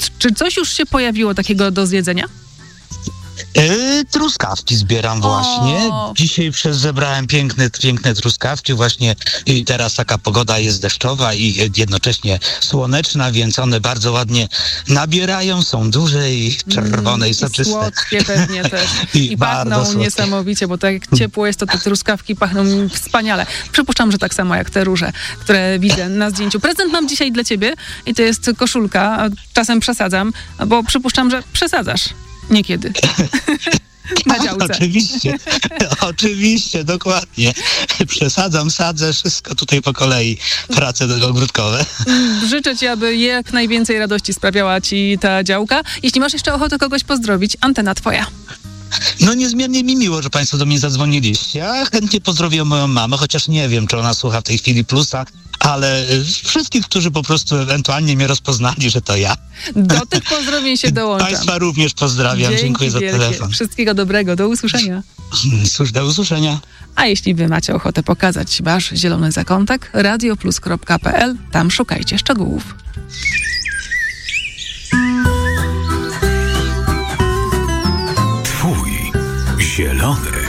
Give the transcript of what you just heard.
Czy coś już się pojawiło takiego do zjedzenia? Truskawki zbieram właśnie. Dzisiaj zebrałem piękne truskawki właśnie i teraz taka pogoda jest deszczowa i jednocześnie słoneczna, więc one bardzo ładnie nabierają, są duże i czerwone i soczyste. I słodkie pewnie też. I pachną bardzo niesamowicie, bo tak jak ciepło jest, to te truskawki pachną wspaniale. Przypuszczam, że tak samo jak te róże, które widzę na zdjęciu. Prezent mam dzisiaj dla ciebie i to jest koszulka. Czasem przesadzam, bo przypuszczam, że przesadzasz. Niekiedy. Na działce. Oczywiście, dokładnie. Przesadzam, sadzę, wszystko tutaj po kolei. Prace ogródkowe. Życzę ci, aby jak najwięcej radości sprawiała ci ta działka. Jeśli masz jeszcze ochotę kogoś pozdrowić, antena twoja. No niezmiernie mi miło, że państwo do mnie zadzwoniliście. Ja chętnie pozdrowię moją mamę, chociaż nie wiem, czy ona słucha w tej chwili Plusa, ale wszystkich, którzy po prostu ewentualnie mnie rozpoznali, że to ja. Do tych pozdrowień się dołączam. Państwa również pozdrawiam. Dziękuję za telefon. Wszystkiego dobrego. Do usłyszenia. Do usłyszenia. A jeśli wy macie ochotę pokazać wasz zielony zakątek, radioplus.pl, tam szukajcie szczegółów. Twój zielony